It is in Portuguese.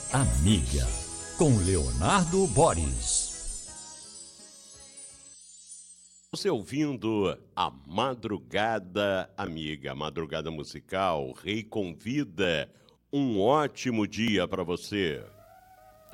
Amiga, com Leonardo Boris. Você ouvindo a Madrugada Amiga, Madrugada Musical, Rei convida. Um ótimo dia para você.